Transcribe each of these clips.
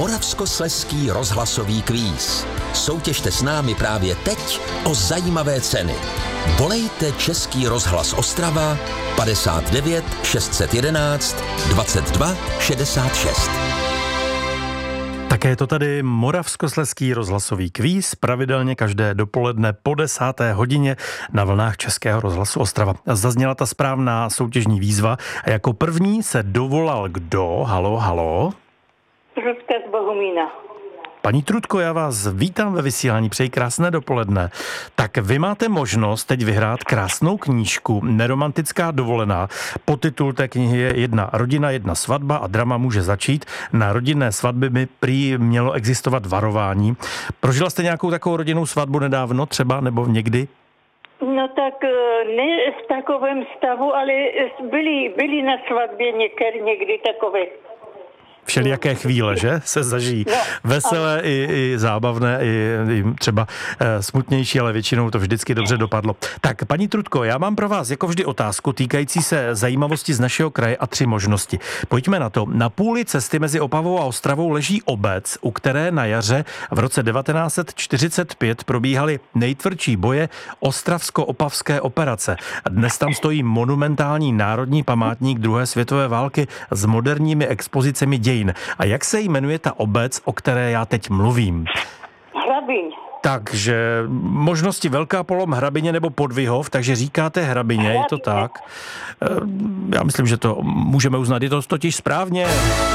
Moravskoslezský rozhlasový kvíz. Soutěžte s námi právě teď o zajímavé ceny. Volejte Český rozhlas Ostrava 59 611 22 66. Také je to tady Moravskoslezský rozhlasový kvíz, pravidelně každé dopoledne po 10. hodině na vlnách Českého rozhlasu Ostrava. Zazněla ta správná soutěžní výzva a jako první se dovolal kdo? Halo? Trudka z Bohumína. Paní Trudko, já vás vítám ve vysílání, přeji krásné dopoledne. Tak vy máte možnost teď vyhrát krásnou knížku Neromantická dovolená. Podtitul té knihy je Jedna rodina, jedna svatba a drama může začít. Na rodinné svatby by prý mělo existovat varování. Prožila jste nějakou takovou rodinnou svatbu nedávno třeba nebo někdy? No tak ne v takovém stavu, ale byli na svatbě někdy takové. Všelijaké chvíle, že? Se zažijí. Veselé i zábavné, i třeba smutnější, ale většinou to vždycky dobře dopadlo. Tak, paní Trudko, já mám pro vás jako vždy otázku týkající se zajímavosti z našeho kraje a 3 možnosti. Pojďme na to. Na půli cesty mezi Opavou a Ostravou leží obec, u které na jaře v roce 1945 probíhaly nejtvrdší boje ostravsko-opavské operace. Dnes tam stojí monumentální národní památník druhé světové války s moderními expozicemi dějin. A jak se jmenuje ta obec, o které já teď mluvím? Hrabíň. Takže možnosti Velká Polom, Hrabině nebo Podvihov, takže říkáte Hrabině, je to tak? Já myslím, že to můžeme uznat, je to totiž správně.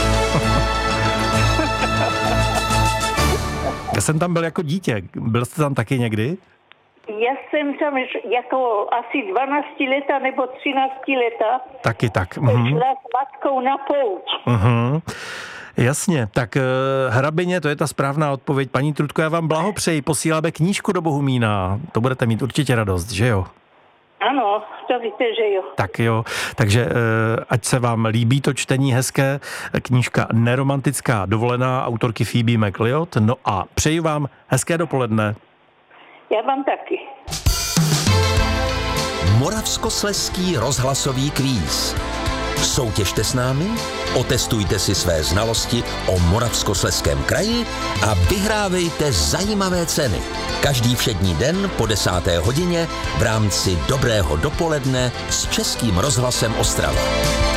Já jsem tam byl jako dítě, byl jste tam taky někdy? Já jsem tam jako asi 12 leta nebo 13 leta. Taky tak. Šla s matkou na pouť. Jasně, tak Hrabině, to je ta správná odpověď. Paní Trudko, já vám blahopřeji, posíláme knížku do Bohumína. To budete mít určitě radost, že jo? Ano, to víte, že jo. Tak jo, takže ať se vám líbí to čtení hezké, knížka Neromantická dovolená autorky Phoebe McLeod. No a přeji vám hezké dopoledne. Já vám taky. Moravskoslezský rozhlasový kvíz. Soutěžte s námi, otestujte si své znalosti o Moravskoslezském kraji a vyhrávejte zajímavé ceny. Každý všední den po 10. hodině v rámci Dobrého dopoledne s Českým rozhlasem Ostrava.